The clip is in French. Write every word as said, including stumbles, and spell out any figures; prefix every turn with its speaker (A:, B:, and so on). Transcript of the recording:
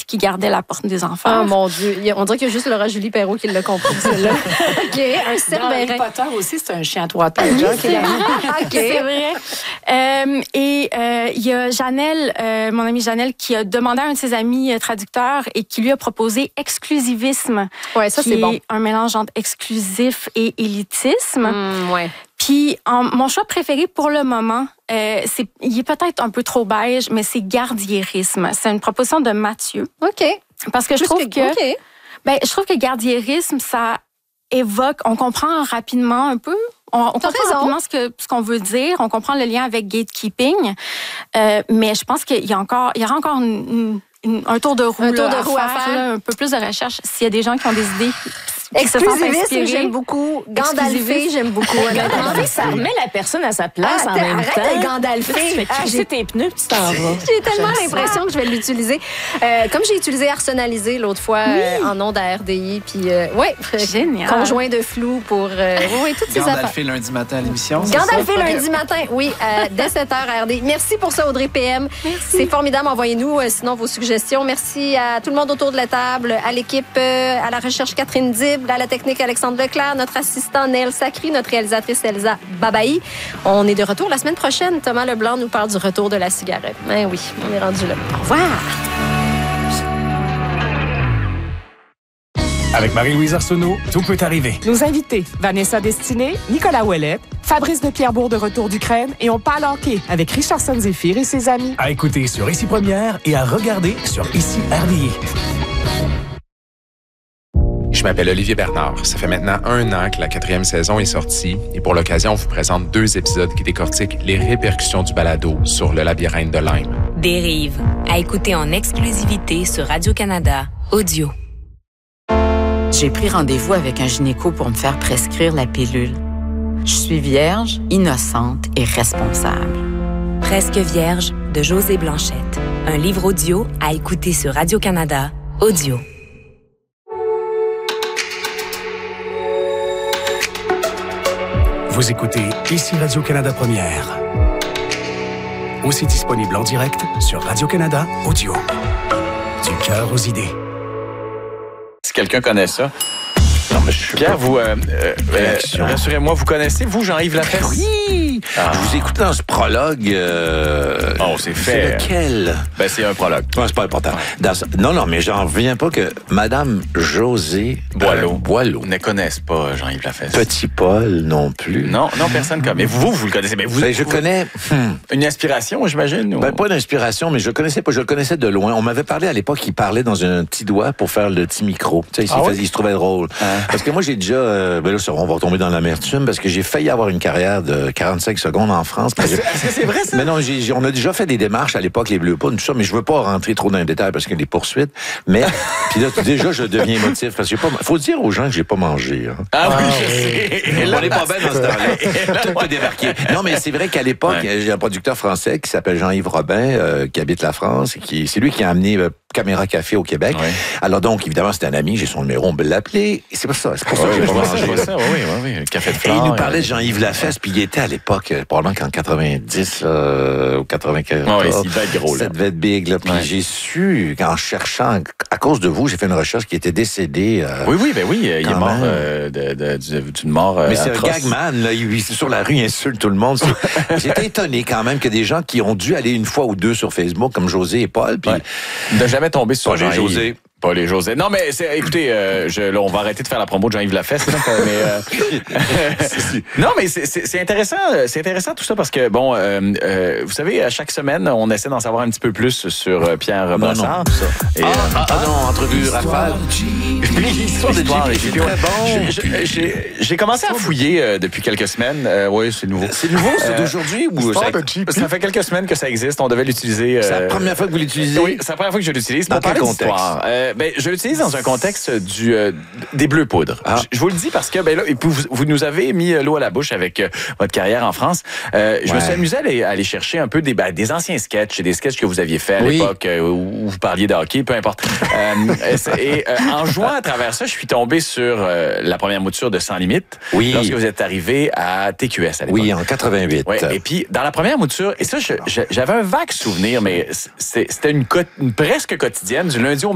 A: qui gardait la porte des enfants.
B: Oh mon Dieu, on dirait qu'il y a juste Laura Julie Perrault qui l'a compris, celle-là. OK, un Cerbérin.
C: Dans Harry Potter aussi, c'est un chien à trois têtes.
A: OK. C'est vrai. Euh, et euh, il y a Janelle, euh, mon amie Janelle, qui a demandé à un de ses amis euh, traducteurs et qui lui a proposé exclusivisme.
B: Ouais, ça,
A: qui
B: c'est bon.
A: est un mélange entre exclusif et élitisme.
B: Mmh, ouais.
A: Puis, en, mon choix préféré pour le moment, euh, c'est, il est peut-être un peu trop beige, mais c'est gardiérisme. C'est une proposition de Mathieu.
B: OK.
A: Parce que je
B: Plus
A: trouve que,
B: OK.
A: ben, je trouve que gardiérisme, ça évoque, on comprend rapidement un peu. On, on comprend
B: raison.
A: rapidement ce, que, ce qu'on veut dire. On comprend le lien avec gatekeeping. Euh, mais je pense qu'il y a encore, il y aura encore une, une, un tour de roue,
B: un tour
A: là,
B: de roue
A: à faire,
B: à faire.
A: là, un peu plus de recherche. S'il y a des gens qui ont des idées.
B: Exclusivisme, j'aime beaucoup. Gandalfé, j'aime beaucoup.
C: Gandalfé, ça remet la personne à sa place
B: Ah,
C: en même
B: arrête
C: temps.
B: de Gandalfé.
C: Tu fais
B: Ah,
C: crisser
B: j'ai-
C: tes pneus puis tu t'en vas.
B: J'ai tellement
C: J'aime ça.
B: l'impression que je vais l'utiliser. Euh, comme j'ai utilisé Arsenalisé l'autre fois euh, en nom à R D I, puis euh, ouais,
A: Génial.
B: conjoint de flou pour euh, oui, oui, toutes ces affaires.
D: Gandalfé lundi matin à l'émission. c'est
B: Gandalfé
D: ça?
B: lundi matin, oui, euh, dès sept heures à R D I. Merci pour ça, Audrey P M. C'est formidable. Envoyez-nous euh, sinon vos suggestions. Merci à tout le monde autour de la table, à l'équipe, euh, à la recherche Catherine Dible, à la technique Alexandre Leclerc, notre assistant Neil Sacry, notre réalisatrice Elsa Babaï. On est de retour la semaine prochaine. Thomas Leblanc nous parle du retour de la cigarette. Ben oui, on est rendu là. Au revoir.
E: Avec Marie-Louise Arsenault, tout peut arriver.
F: Nos invités, Vanessa Destinée, Nicolas Ouellette, Fabrice de Pierrebourg de retour d'Ukraine et on parle hockey avec Richardson Zephyr et ses amis.
E: À écouter sur Ici Première et à regarder sur Ici R D I.
G: Je m'appelle Olivier Bernard. Ça fait maintenant un an que la quatrième saison est sortie et pour l'occasion, on vous présente deux épisodes qui décortiquent les répercussions du balado sur le labyrinthe de Lyme.
H: Dérive, à écouter en exclusivité sur Radio-Canada Audio.
I: J'ai pris rendez-vous avec un gynéco pour me faire prescrire la pilule. Je suis vierge, innocente et responsable.
H: Presque vierge de Josée Blanchette. Un livre audio à écouter sur Radio-Canada Audio.
E: Vous écoutez Ici Radio-Canada Première. Aussi disponible en direct sur Radio-Canada Audio. Du cœur aux idées.
J: Si quelqu'un connaît ça.
K: Non, mais je suis
J: Pierre,
K: pas...
J: vous, euh, euh,
K: Réaction.
J: euh, rassurez-moi, vous connaissez, vous, Jean-Yves Lafesse?
K: Oui!
J: Ah.
K: Je vous écoute dans ce prologue. Euh...
J: Oh, c'est fait.
K: C'est lequel?
J: Ben, c'est un prologue.
K: Non, c'est pas important. Dans ce- Non, non, mais j'en reviens pas que Madame Josée
J: Boileau.
K: euh, Boileau.
J: Ne connaissent pas Jean-Yves Lafesse.
K: Petit Paul non plus.
J: Non, non, personne connaît. Mais vous, vous le connaissez. Mais vous,
K: Ben, je
J: vous-
K: connais. hmm,
J: Une inspiration, j'imagine? ou-
K: Ben, pas d'inspiration, mais je le connaissais pas. Je le connaissais de loin. On m'avait parlé à l'époque, il parlait dans un petit doigt pour faire le petit micro. Tu sais, il,
J: Ah
K: s'est
J: oui?
K: fait- il se trouvait drôle.
J: Ah.
K: Parce que moi, j'ai déjà, euh, ben là, ça, on va retomber dans l'amertume parce que j'ai failli avoir une carrière de quarante-cinq secondes en France. Parce que-
J: Est-ce que c'est vrai, ça?
K: Mais non, j'ai, j'ai- on a déjà fait des démarches à l'époque, les Bleus Poules, tout ça, mais je veux pas rentrer trop dans les détails parce que les poursuites. Mais, puis là, déjà, je deviens émotif parce que j'ai pas, faut dire aux gens que j'ai pas mangé, hein.
J: Ah oui, je sais. Et là-
K: On n'est pas bien dans ce temps-là. Tout peut débarquer. Non, mais c'est vrai qu'à l'époque,
J: Ouais.
K: j'ai un producteur français qui s'appelle Jean-Yves Robin, euh, qui habite la France, et qui, c'est lui qui a amené euh, Caméra Café au Québec.
J: Ouais.
K: Alors donc, évidemment, c'est un ami, j'ai son numéro, on peut l'appeler. Et c'est pour ça, c'est pour ça
J: Ouais,
K: que j'ai
J: je
K: pas
J: vois ça, je
K: mangé.
J: vois ça. Oui, oui, oui, oui. Café de
K: Et
J: fleurs.
K: il nous parlait
J: euh,
K: de Jean-Yves Lafesse, puis il était à l'époque, euh, probablement qu'en quatre-vingt-dix euh, ou quatre-vingt-quatorze.
J: Ouais, il devait être gros, là.
K: Ça devait être big, là. Puis
J: Ouais.
K: j'ai su, en cherchant, à cause de vous, j'ai fait une recherche qui était décédé. euh,
J: Oui, oui, ben oui, il est
K: Quand
J: mort
K: même.
J: euh, de- de- de- d'une mort euh,
K: Mais c'est
J: atroce.
K: un gagman, là. Il, il- sur la rue, il insulte tout le monde. C'est- J'étais étonné quand même que des gens qui ont dû aller une fois ou deux sur Facebook, comme José et Paul, puis
J: Ouais. De jamais tomber sur
K: Pas les
J: Jean-Yves.
K: José.
J: Pas les José. Non, mais c'est, écoutez, euh, je, là, on va arrêter de faire la promo de Jean-Yves Lafesse. Là, mais, euh, non, mais c'est, c'est, c'est intéressant, c'est intéressant tout ça parce que, bon, euh, euh, vous savez, à chaque semaine, on essaie d'en savoir un petit peu plus sur euh, Pierre Brassard.
K: non.
J: tout ça. Et,
K: Ah,
J: euh,
K: ah, ah non, entrevue rafale.
J: L'histoire de
K: L'histoire
J: J
K: est
J: P.
K: très bon.
J: J'ai- J'ai, j'ai commencé à fouiller euh, depuis quelques semaines. Euh, oui, c'est nouveau.
K: C'est nouveau, c'est
J: Euh,
K: d'aujourd'hui ou ça...
J: Ça fait quelques semaines que ça existe. On devait l'utiliser.
K: C'est la
J: euh,
K: première fois que vous l'utilisez?
J: Oui, c'est la première fois que je l'utilise.
K: Dans
J: Pour parler
K: quel contexte?
J: d'histoire. Euh, ben, je l'utilise dans un contexte du, euh, des Bleus Poudres.
K: Ah.
J: Je, je vous le dis parce que ben là, et puis vous, vous nous avez mis euh, l'eau à la bouche avec euh, votre carrière en France. Euh, je me
K: Ouais.
J: suis amusé à aller, à aller chercher un peu des, ben, des anciens sketchs, des sketchs que vous aviez fait à
K: Oui.
J: l'époque euh, où vous parliez de hockey, peu importe. euh, et c'est- et euh, en jouant à travers ça, je suis tombé sur euh, la première mouture de Sans Limite.
K: Oui.
J: Lorsque vous êtes arrivé à T Q S à l'époque.
K: Oui, en quatre-vingt-huit.
J: Ouais, et puis, dans la première mouture, et ça, je- je- j'avais un vague souvenir, mais c'est- c'était une, co- une presque quotidienne, du lundi au